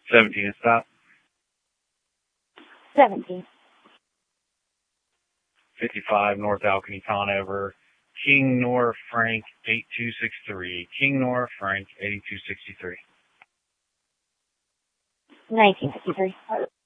17 and stop. 17. 55 North Alkeny Conover. King Nora Frank 8263. King Nora Frank 8263. 1953.